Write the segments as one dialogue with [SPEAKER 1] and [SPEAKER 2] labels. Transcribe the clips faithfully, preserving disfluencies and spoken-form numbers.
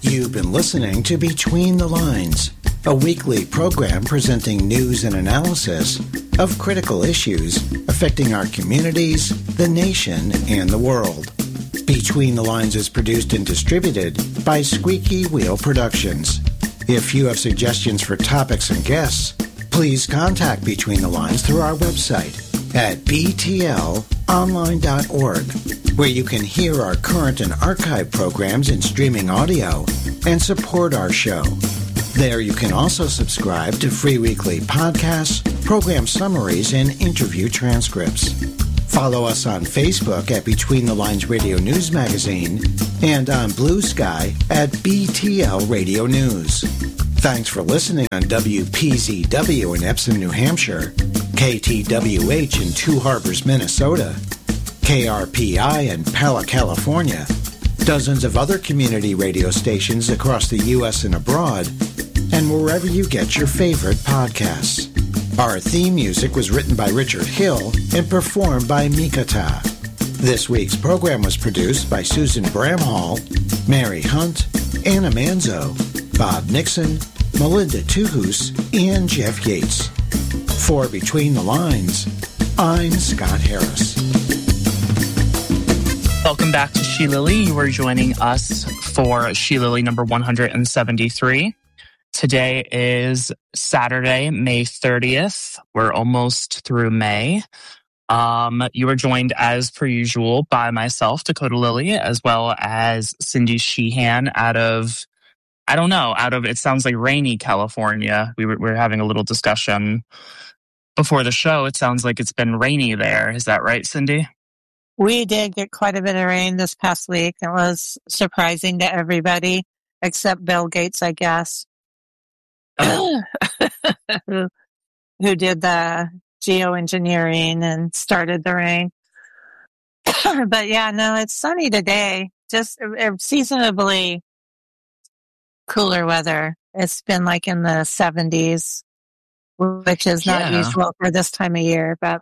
[SPEAKER 1] You've been listening to Between the Lines, a weekly program presenting news and analysis of critical issues affecting our communities, the nation, and the world. Between the Lines is produced and distributed by Squeaky Wheel Productions. If you have suggestions for topics and guests, please contact Between the Lines through our website at b t l online dot org, where you can hear our current and archive programs in streaming audio and support our show. There you can also subscribe to free weekly podcasts, program summaries, and interview transcripts. Follow us on Facebook at Between the Lines Radio News Magazine and on Blue Sky at B T L Radio News. Thanks for listening on W P Z W in Epsom, New Hampshire, K T W H in Two Harbors, Minnesota, K R P I in Pella, California, dozens of other community radio stations across the U S and abroad, and wherever you get your favorite podcasts. Our theme music was written by Richard Hill and performed by Mikata. This week's program was produced by Susan Bramhall, Mary Hunt, Anna Manzo, Bob Nixon, Melinda Tuhus, and Jeff Yates. For Between the Lines, I'm Scott Harris.
[SPEAKER 2] Welcome back to She Lily. You are joining us for She Lily number one hundred seventy-three. Today is Saturday, May thirtieth. We're almost through May. Um, you are joined as per usual by myself, Dakota Lily, as well as Cindy Sheehan out of, I don't know, out of, it sounds like rainy California. We were, we were having a little discussion before the show. It sounds like it's been rainy there. Is that right, Cindy?
[SPEAKER 3] We did get quite a bit of rain this past week. It was surprising to everybody, except Bill Gates, I guess, oh. who, who did the geoengineering and started the rain. But yeah, no, it's sunny today. Just uh, seasonably cooler weather. It's been like in the seventies, which is not
[SPEAKER 2] yeah.
[SPEAKER 3] usual for this time of year, but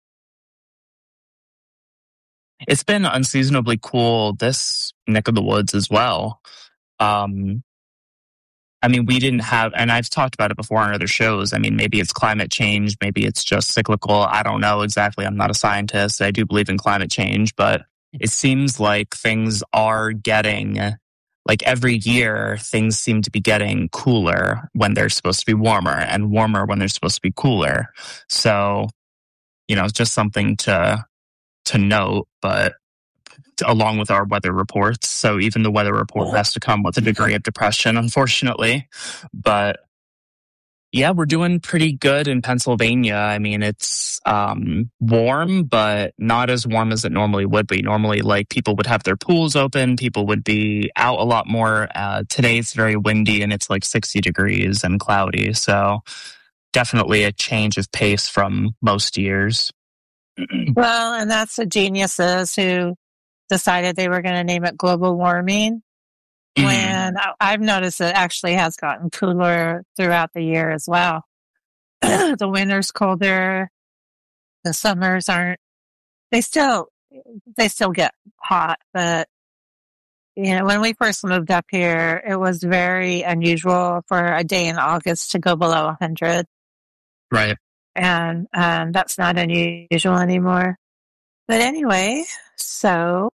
[SPEAKER 2] it's been unseasonably cool this neck of the woods as well. Um, I mean, we didn't have, and I've talked about it before on other shows. I mean, maybe it's climate change, maybe it's just cyclical. I don't know exactly. I'm not a scientist. I do believe in climate change, but it seems like things are getting, like every year, things seem to be getting cooler when they're supposed to be warmer and warmer when they're supposed to be cooler. So, you know, it's just something to to note, but along with our weather reports. So even the weather report has to come with a degree of depression, unfortunately. But yeah, we're doing pretty good in Pennsylvania. I mean, it's um, warm, but not as warm as it normally would be. Normally, like, people would have their pools open. People would be out a lot more. Uh, today it's very windy and it's like sixty degrees and cloudy. So definitely a change of pace from most years.
[SPEAKER 3] Well, and that's the geniuses who decided they were going to name it global warming. Mm. When I've noticed it actually has gotten cooler throughout the year as well. The winter's colder. The summers aren't, they still, they still get hot, but you know, when we first moved up here, it was very unusual for a day in August to go below one hundred.
[SPEAKER 2] Right.
[SPEAKER 3] And um, that's not unusual anymore. But anyway, so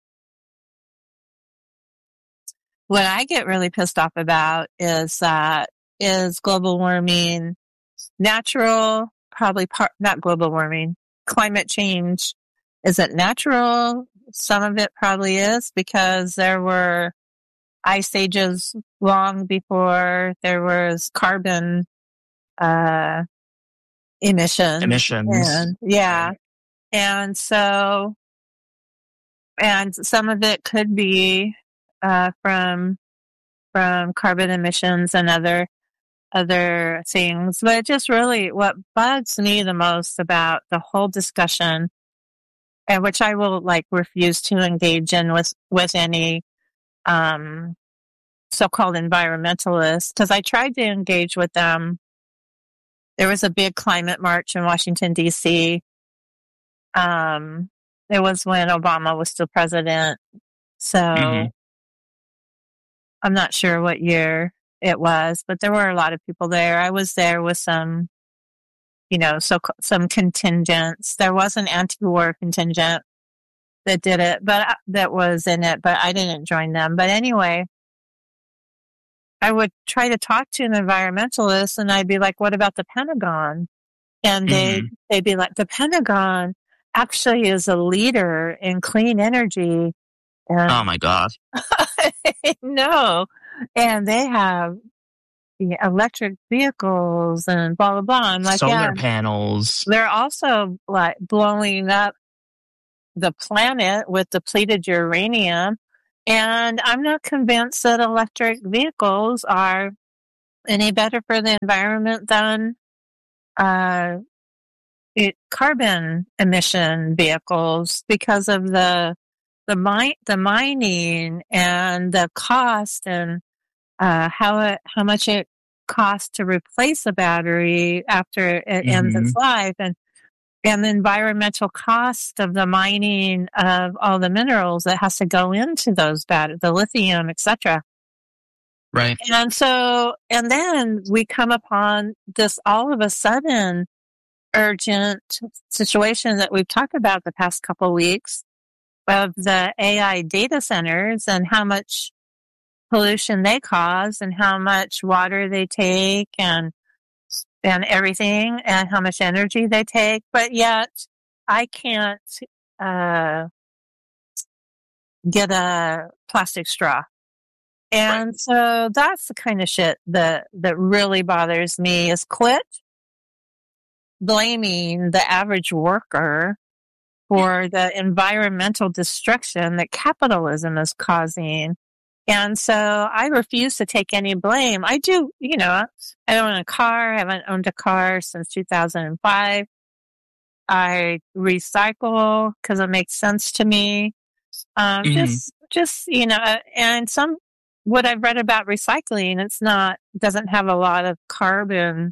[SPEAKER 3] what I get really pissed off about is uh, is global warming natural? Probably part, not global warming. Climate change. Is it natural? Some of it probably is, because there were ice ages long before there was carbon uh, emissions.
[SPEAKER 2] Emissions.
[SPEAKER 3] And, yeah. And so, and some of it could be uh, from from carbon emissions and other other things. But just really what bugs me the most about the whole discussion, and which I will like refuse to engage in with, with any um, so-called environmentalists, because I tried to engage with them. There was a big climate march in Washington, D C. Um, it was when Obama was still president. So, mm-hmm. I'm not sure what year it was, but there were a lot of people there. I was there with some, you know, so some contingents. There was an anti-war contingent that did it, but that was in it, but I didn't join them. But anyway, I would try to talk to an environmentalist and I'd be like, what about the Pentagon? And they, mm-hmm. they'd be like, the Pentagon actually is a leader in clean energy. And
[SPEAKER 2] oh my God.
[SPEAKER 3] No. And they have yeah, electric vehicles and blah, blah, blah. I'm like,
[SPEAKER 2] solar
[SPEAKER 3] yeah,
[SPEAKER 2] panels.
[SPEAKER 3] They're also like blowing up the planet with depleted uranium. And I'm not convinced that electric vehicles are any better for the environment than uh, it, carbon emission vehicles because of the the mine, the mining and the cost and uh, how it, how much it costs to replace a battery after it mm-hmm. ends its life, and and the environmental cost of the mining of all the minerals that has to go into those batteries, the lithium, et cetera.
[SPEAKER 2] Right.
[SPEAKER 3] And so, and then we come upon this all of a sudden urgent situation that we've talked about the past couple of weeks of the A I data centers and how much pollution they cause and how much water they take and and everything and how much energy they take. But yet I can't uh, get a plastic straw. And right. So that's the kind of shit that, that really bothers me is quit blaming the average worker for the environmental destruction that capitalism is causing. And so I refuse to take any blame. I do, you know, I own a car. I haven't owned a car since two thousand five. I recycle because it makes sense to me. Um, mm-hmm. Just, just, you know, and some, what I've read about recycling, it's not, doesn't have a lot of carbon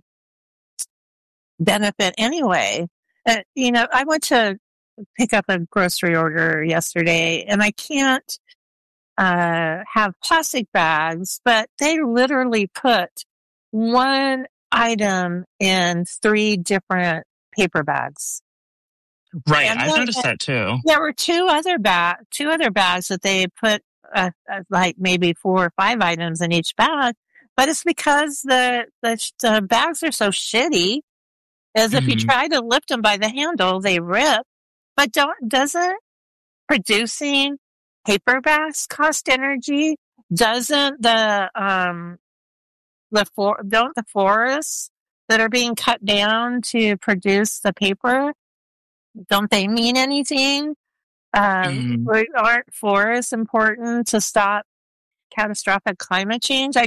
[SPEAKER 3] benefit anyway. Uh, you know, I went to pick up a grocery order yesterday and I can't uh, have plastic bags, but they literally put one item in three different paper bags.
[SPEAKER 2] Right,
[SPEAKER 3] and
[SPEAKER 2] I've
[SPEAKER 3] then,
[SPEAKER 2] noticed that too.
[SPEAKER 3] There were two other bag, two other bags that they put uh, uh, like maybe four or five items in each bag, but it's because the the, the bags are so shitty. As mm-hmm. if you try to lift them by the handle, they rip. But don't doesn't producing paper bags cost energy? Doesn't the um the for don't the forests that are being cut down to produce the paper, don't they mean anything? Um, mm. Aren't forests important to stop catastrophic climate change?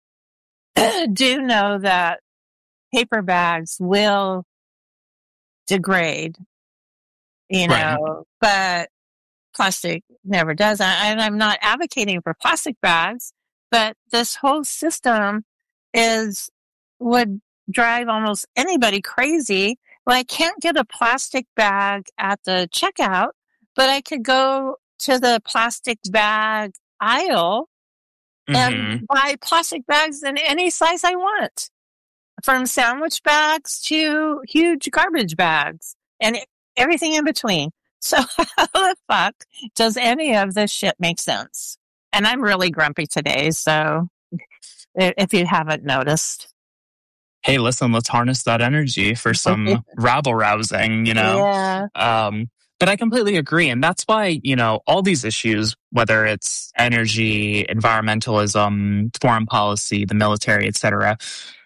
[SPEAKER 3] I do know that paper bags will degrade, you know, right. But plastic never does. And I'm not advocating for plastic bags, but this whole system is would drive almost anybody crazy. Well, I can't get a plastic bag at the checkout, but I could go to the plastic bag aisle mm-hmm. and buy plastic bags in any size I want, from sandwich bags to huge garbage bags and everything in between. So how the fuck does any of this shit make sense? And I'm really grumpy today, so if you haven't noticed.
[SPEAKER 2] Hey, listen, let's harness that energy for some rabble rousing, you know?
[SPEAKER 3] Yeah.
[SPEAKER 2] Um, but I completely agree. And that's why, you know, all these issues, whether it's energy, environmentalism, foreign policy, the military, et cetera,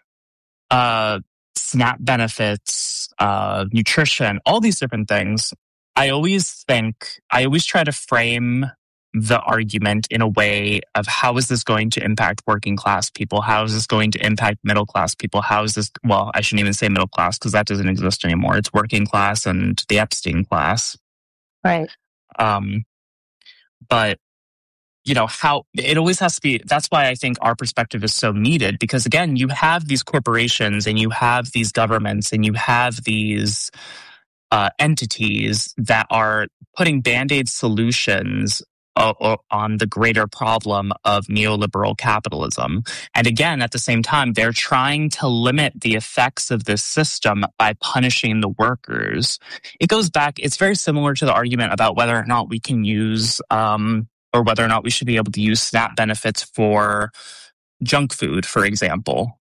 [SPEAKER 2] uh, SNAP benefits, uh, nutrition, all these different things, I always think, I always try to frame the argument in a way of how is this going to impact working class people? How is this going to impact middle class people? How is this, well, I shouldn't even say middle class because that doesn't exist anymore. It's working class and the Epstein class.
[SPEAKER 3] Right.
[SPEAKER 2] Um, but, you know, how it always has to be, that's why I think our perspective is so needed because again, you have these corporations and you have these governments and you have these uh, entities that are putting Band-Aid solutions uh, on the greater problem of neoliberal capitalism. And again, at the same time, they're trying to limit the effects of this system by punishing the workers. It goes back, it's very similar to the argument about whether or not we can use, um, or whether or not we should be able to use SNAP benefits for junk food, for example.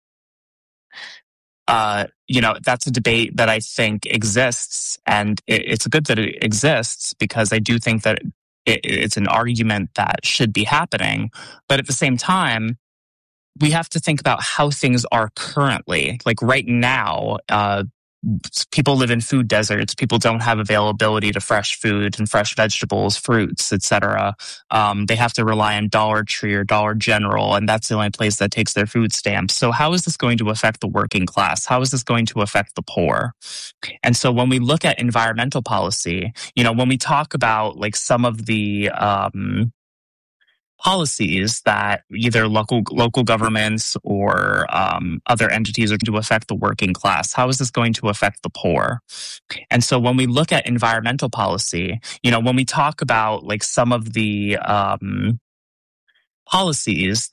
[SPEAKER 2] Uh, you know, that's a debate that I think exists, and it, it's good that it exists because I do think that it, it's an argument that should be happening. But at the same time, we have to think about how things are currently. Like right now, uh, people live in food deserts. People don't have availability to fresh food and fresh vegetables, fruits, et cetera. Um, they have to rely on Dollar Tree or Dollar General, and that's the only place that takes their food stamps. So how is this going to affect the working class? How is this going to affect the poor? And so when we look at environmental policy, you know, when we talk about like some of the um, policies that either local local governments or um, other entities are going to affect the working class. How is this going to affect the poor? And so when we look at environmental policy, you know, when we talk about like some of the um, policies